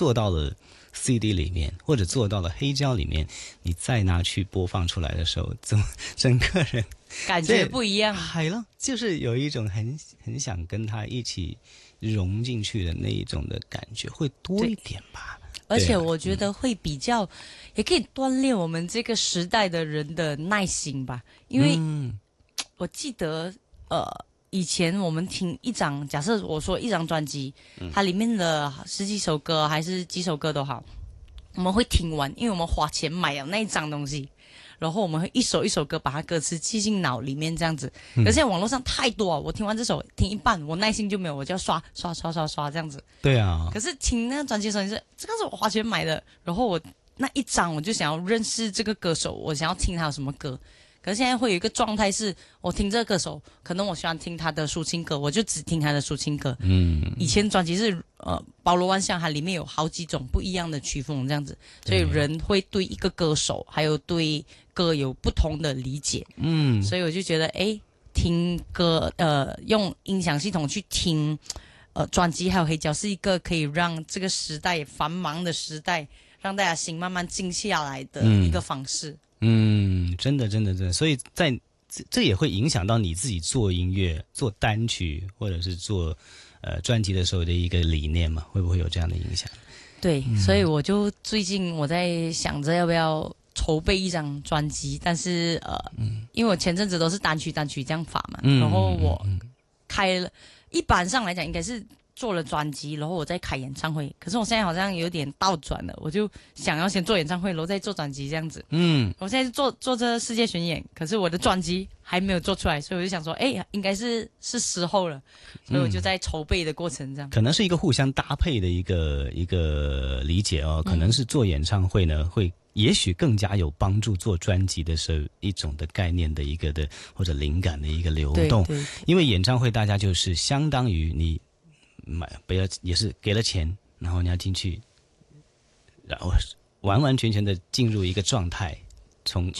做到了 CD 里面，或者做到了黑胶里面，你再拿去播放出来的时候，怎么整个人感觉不一样， 係咯，就是有一种很想跟他一起融进去的那一种的感觉，会多一点吧。 而且我觉得会比较，也可以锻炼我们这个时代的人的耐心吧。因为我记得，以前我们听一张，假设我说一张专辑，它里面的十几首歌还是几首歌都好，我们会听完，因为我们花钱买了那一张东西。然后我们会一首一首歌把它歌词记进脑里面这样子。可是现在网络上太多啊，我听完这首听一半，我耐心就没有，我就要刷这样子。 对啊。 可是听那个专辑的时候，这个是我花钱买的，然后我那一张我就想要认识这个歌手，我想要听他有什么歌。可是现在会有一个状态是，我听这个歌手，可能我喜欢听他的抒情歌，我就只听他的抒情歌。以前专辑是包罗万象，它里面有好几种不一样的曲风这样子，所以人会对一个歌手还有对歌有不同的理解。所以我就觉得，听歌用音响系统去听专辑还有黑胶，是一个可以让这个时代繁忙的时代，让大家心慢慢静下来的一个方式。 真的，所以这也会影响到你自己做音乐、做单曲或者是做专辑的时候的一个理念嘛？会不会有这样的影响？ 对，所以我就最近我在想着要不要筹备一张专辑，但是因为我前阵子都是单曲这样发嘛，然后我开了，一般上来讲应该是做了专辑，然后我再开演唱会。可是我现在好像有点倒转了，我就想要先做演唱会，然后再做专辑这样子。我现在做这世界巡演，可是我的专辑还没有做出来，所以我就想说，应该是时候了，所以我就在筹备的过程这样。 可能是一个互相搭配的一个理解哦，可能是做演唱会呢会。也许更加有帮助做专辑的时候一种的概念的一个的或者灵感的一个流动。 对， 因为演唱会大家就是相当于你也是给了钱，然后你要进去，然后完完全全的进入一个状态，从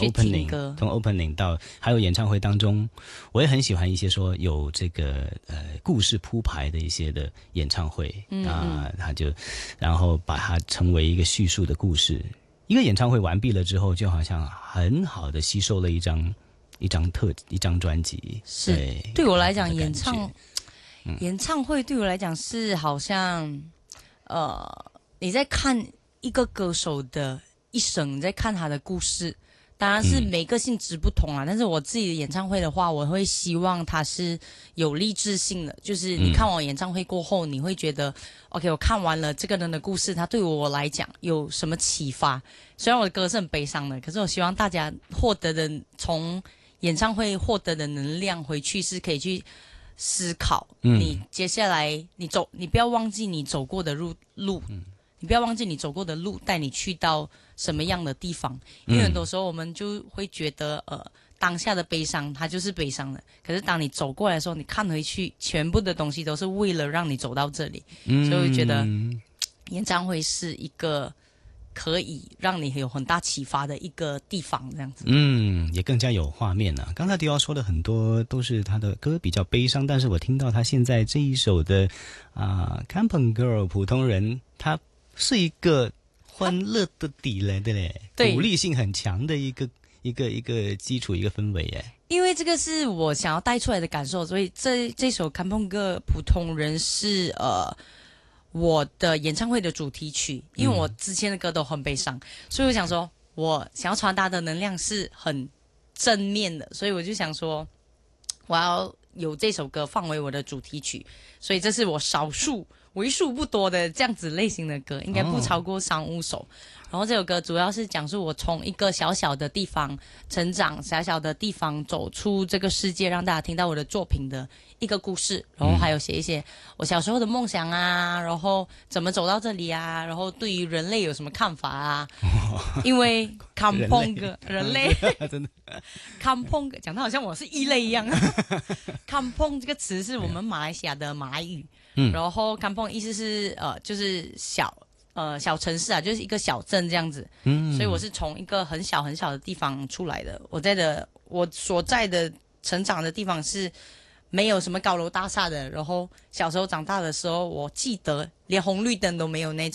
opening 到还有演唱会当中，我也很喜欢一些说有这个故事铺排的一些的演唱会他就然后把它成为一个叙述的故事。一个演唱会完毕了之后，就好像很好的吸收了一张专辑。 是对我来讲，演唱会对我来讲是好像你在看一个歌手的一生，你在看他的故事。当然是每个性质不同啦，但是我自己的演唱会的话，我会希望它是有励志性的，就是你看完演唱会过后，你会觉得 OK， 我看完了这个人的故事，他对我来讲有什么启发。虽然我的歌是很悲伤的，可是我希望大家获得的从演唱会获得的能量回去是可以去思考你接下来你不要忘记你走过的路你不要忘记你走过的路带你去到什么样的地方。因为很多时候我们就会觉得当下的悲伤它就是悲伤的，可是当你走过来的时候，你看回去全部的东西都是为了让你走到这里。所以我觉得演唱会是一个可以让你有很大启发的一个地方，这样子。 也更加有画面了。刚才迪奥说的很多都是他的歌比较悲伤，但是我听到他现在这一首的Kampung Girl 普通人，他是一个欢乐的底来的嘞，鼓励性很强的一个基础一个氛围耶。 因为这个是我想要带出来的感受，所以这首 Kampung Girl 普通人是我的演唱会的主题曲。因为我之前的歌都很悲伤，所以我想说我想要传达的能量是很正面的，所以我就想说我要有这首歌放为我的主题曲。所以这是我为数不多的这样子类型的歌，应该不超过3-5首。然后这首歌主要是讲述我从一个小小的地方成长，小小的地方走出这个世界，让大家听到我的作品的一个故事。然后还有写一些我小时候的梦想啊，然后怎么走到这里啊，然后对于人类有什么看法啊。因为 Kampung 人类真的 Kampung 讲得好像我是异类一样。Kampung 这个词是我们马来西亚的马来语，然后 Kampung 意思是就是小城市啊，就是一个小镇这样子。所以我是从一个很小很小的地方出来的。我所在的成长的地方是没有什么高楼大厦的，然后小时候长大的时候，我记得连红绿灯都没有那种，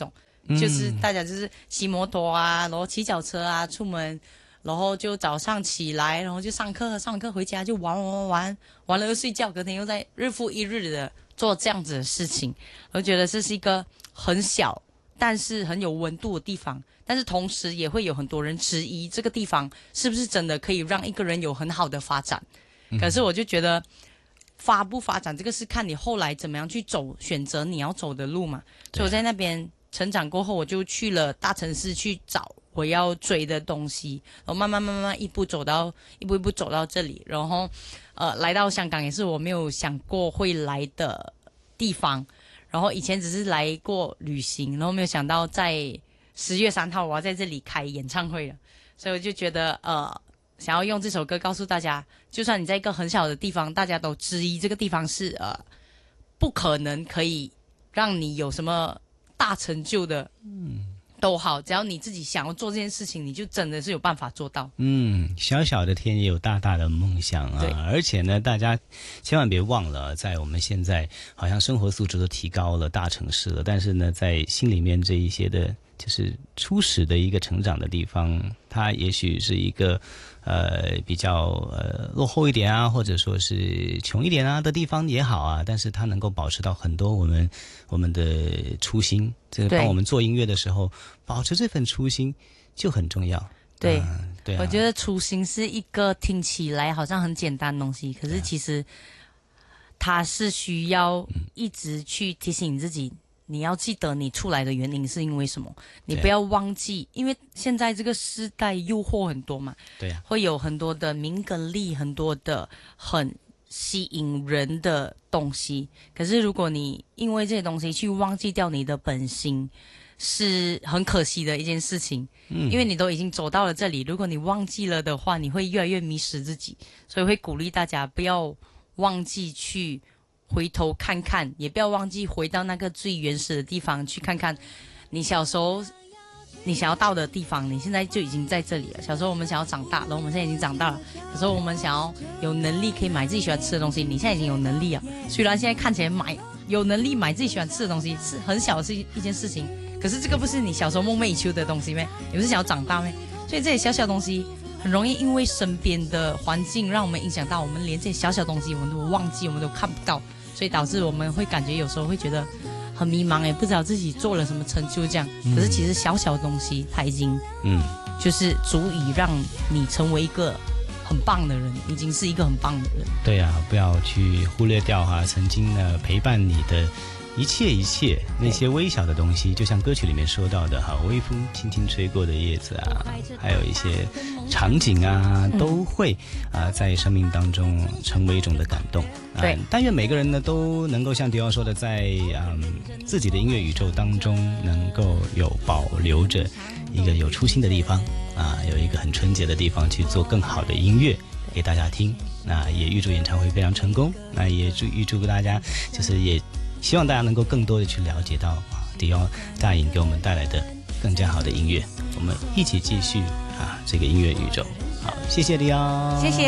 就是大家就是骑摩托啊，然后骑脚车啊出门，然后就早上起来，然后就上课回家就玩了又睡觉，隔天又在日复一日的做这样子的事情。我觉得这是一个很小但是很有温度的地方，但是同时也会有很多人质疑这个地方是不是真的可以让一个人有很好的发展。可是我就觉得发不发展这个是看你后来怎么样去走，选择你要走的路嘛。所以我在那边成长过后，我就去了大城市去找我要追的东西，然后慢慢一步一步走到这里，然后来到香港也是我没有想过会来的地方。然后以前只是来过旅行，然后没有想到在10月3号我要在这里开演唱会了，所以我就觉得想要用这首歌告诉大家，就算你在一个很小的地方，大家都质疑这个地方是不可能可以让你有什么大成就的，都好，只要你自己想要做这件事情，你就真的是有办法做到。 小小的天也有大大的梦想啊！而且呢，大家千万别忘了，在我们现在好像生活素质都提高了，大城市了，但是呢，在心里面这一些的，就是初始的一个成长的地方，它也许是一个比较落后一点啊，或者说是穷一点啊的地方也好啊，但是它能够保持到很多我们的初心，这个当我们做音乐的时候，保持这份初心就很重要。 对， 对啊， 我觉得初心是一个听起来好像很简单的东西，可是其实它是需要一直去提醒你自己，你要记得你出来的原因是因为什么，你不要忘记，因为现在这个时代诱惑很多嘛， 对啊， 会有很多的名跟利，很多的很吸引人的东西，可是如果你因为这些东西去忘记掉你的本心，是很可惜的一件事情。因为你都已经走到了这里，如果你忘记了的话，你会越来越迷失自己，所以会鼓励大家不要忘记去回头看看，也不要忘记回到那个最原始的地方去看看你小时候你想要到的地方，你现在就已经在这里了。小时候我们想要长大，然后我们现在已经长大了。有时候我们想要有能力可以买自己喜欢吃的东西，你现在已经有能力了。虽然现在看起来有能力买自己喜欢吃的东西是很小的一件事情，可是这个不是你小时候梦寐以求的东西咩？你不是想要长大咩？所以这些小小东西很容易因为身边的环境让我们影响到，我们连这些小小东西我们都忘记，我们都看不到，所以导致我们会感觉有时候会觉得很迷茫，也不知道自己做了什么成就这样。可是其实小小的东西它已经就是足以让你成为一个很棒的人，已经是一个很棒的人。 对啊，不要去忽略掉曾经呢陪伴你的一切那些微小的东西，就像歌曲里面说到的微风轻轻吹过的叶子啊，还有一些场景啊，都会在生命当中成为一种的感动。 对， 但愿每个人呢都能够像迪奥说的，在自己的音乐宇宙当中能够有保留着一个有初心的地方有一个很纯洁的地方去做更好的音乐给大家听。那也预祝演唱会非常成功，那也预祝大家就是也希望大家能够更多的去了解到迪奥大影给我们带来的更加好的音乐，我们一起继续这个音乐宇宙。好，谢谢迪奥， 谢谢。